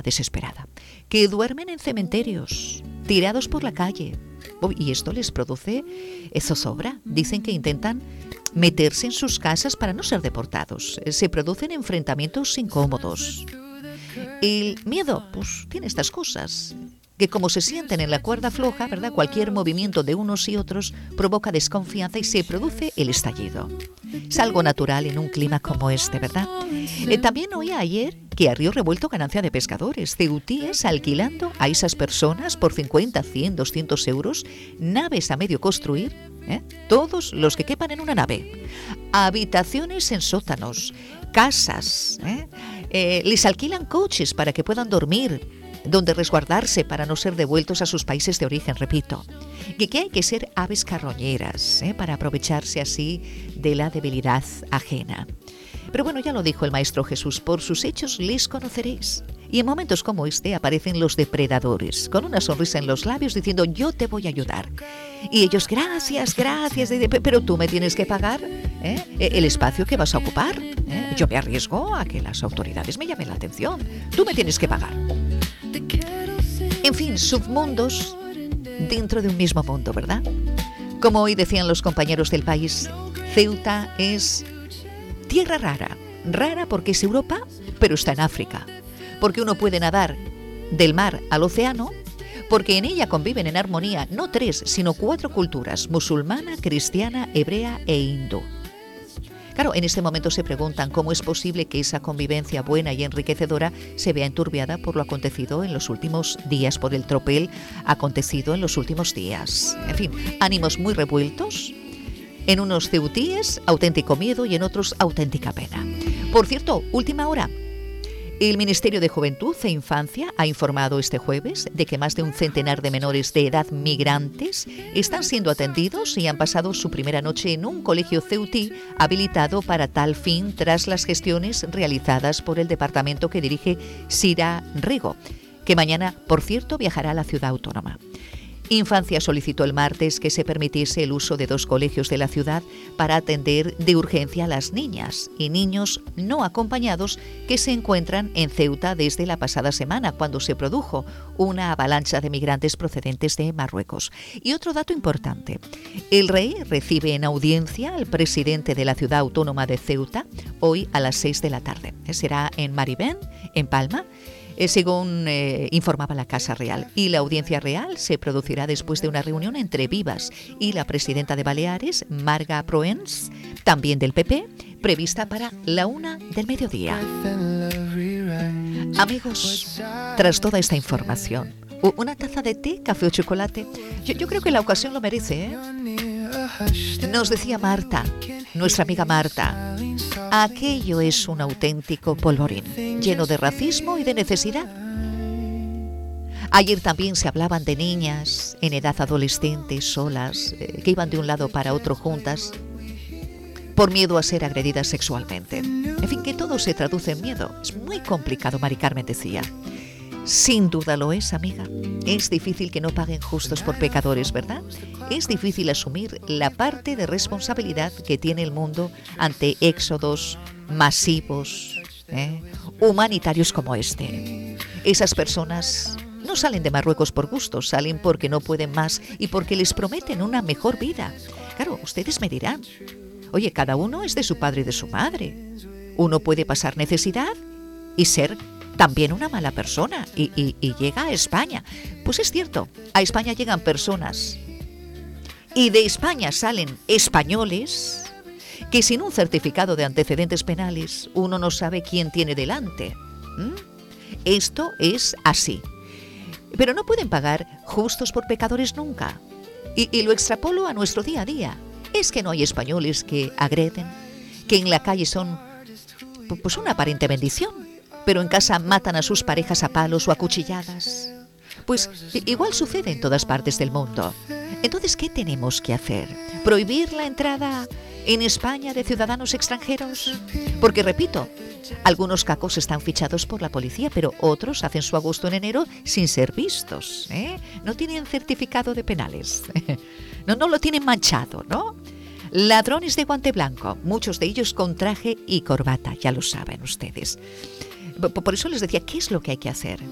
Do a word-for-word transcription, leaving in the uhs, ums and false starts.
desesperada, que duermen en cementerios, tirados por la calle. Y esto les produce zozobra. Dicen que intentan meterse en sus casas para no ser deportados. Se producen enfrentamientos incómodos. El miedo, pues, tiene estas cosas, que como se sienten en la cuerda floja, ¿verdad? Cualquier movimiento de unos y otros provoca desconfianza y se produce el estallido. Es algo natural en un clima como este, ¿verdad? Eh, también oí ayer que a río revuelto ganancia de pescadores, ceutíes alquilando a esas personas por cincuenta, cien, doscientos euros, naves a medio construir, ¿eh? Todos los que quepan en una nave, habitaciones en sótanos, casas, ¿eh? Eh, les alquilan coches para que puedan dormir, donde resguardarse para no ser devueltos a sus países de origen, repito. Que, que hay que ser aves carroñeras, ¿eh? Para aprovecharse así de la debilidad ajena. Pero bueno, ya lo dijo el Maestro Jesús, por sus hechos les conoceréis. Y en momentos como este aparecen los depredadores, con una sonrisa en los labios diciendo yo te voy a ayudar. Y ellos, gracias, gracias, pero tú me tienes que pagar, ¿eh? el espacio que vas a ocupar. ¿eh? Yo me arriesgo a que las autoridades me llamen la atención. Tú me tienes que pagar. En fin, submundos dentro de un mismo mundo, ¿verdad? Como hoy decían los compañeros del país, Ceuta es tierra rara. Rara porque es Europa, pero está en África. Porque uno puede nadar del mar al océano, porque en ella conviven en armonía no tres, sino cuatro culturas, musulmana, cristiana, hebrea e hindú. Claro, en este momento se preguntan cómo es posible que esa convivencia buena y enriquecedora se vea enturbiada por lo acontecido en los últimos días, por el tropel acontecido en los últimos días. En fin, ánimos muy revueltos, en unos ceutíes, auténtico miedo y en otros auténtica pena. Por cierto, última hora. El Ministerio de Juventud e Infancia ha informado este jueves de que más de un centenar de menores de edad migrantes están siendo atendidos y han pasado su primera noche en un colegio ceutí habilitado para tal fin tras las gestiones realizadas por el departamento que dirige Sira Rigo, que mañana, por cierto, viajará a la ciudad autónoma. Infancia solicitó el martes que se permitiese el uso de dos colegios de la ciudad para atender de urgencia a las niñas y niños no acompañados que se encuentran en Ceuta desde la pasada semana, cuando se produjo una avalancha de migrantes procedentes de Marruecos. Y otro dato importante, el rey recibe en audiencia al presidente de la ciudad autónoma de Ceuta hoy a las seis de la tarde. Será en Maribén, en Palma, Eh, según eh, informaba la Casa Real. Y la audiencia real se producirá después de una reunión entre Vivas y la presidenta de Baleares, Marga Proens, también del P P, prevista para la una del mediodía. Amigos, tras toda esta información, ¿una taza de té, café o chocolate? Yo, yo creo que la ocasión lo merece, ¿eh? Nos decía Marta, nuestra amiga Marta, aquello es un auténtico polvorín, lleno de racismo y de necesidad. Ayer también se hablaban de niñas en edad adolescente, solas, eh, que iban de un lado para otro juntas, por miedo a ser agredidas sexualmente. En fin, que todo se traduce en miedo. Es muy complicado, Mari Carmen decía. Sin duda lo es, amiga. Es difícil que no paguen justos por pecadores, ¿verdad? Es difícil asumir la parte de responsabilidad que tiene el mundo ante éxodos masivos, ¿eh? humanitarios como este. Esas personas no salen de Marruecos por gusto, salen porque no pueden más y porque les prometen una mejor vida. Claro, ustedes me dirán, oye, cada uno es de su padre y de su madre. Uno puede pasar necesidad y ser también una mala persona y, y, y llega a España. Pues es cierto, a España llegan personas y de España salen españoles que sin un certificado de antecedentes penales uno no sabe quién tiene delante. ¿Mm? Esto es así. Pero no pueden pagar justos por pecadores nunca. Y, y lo extrapolo a nuestro día a día. Es que no hay españoles que agreden, que en la calle son pues una aparente bendición, pero en casa matan a sus parejas a palos o a cuchilladas. Pues igual sucede en todas partes del mundo. Entonces, ¿qué tenemos que hacer? ¿Prohibir la entrada en España de ciudadanos extranjeros? Porque, repito, algunos cacos están fichados por la policía, pero otros hacen su agosto en enero sin ser vistos, ¿eh? No tienen certificado de penales. No, no lo tienen manchado, ¿no? Ladrones de guante blanco, muchos de ellos con traje y corbata, ya lo saben ustedes. Por eso les decía, ¿qué es lo que hay que hacer?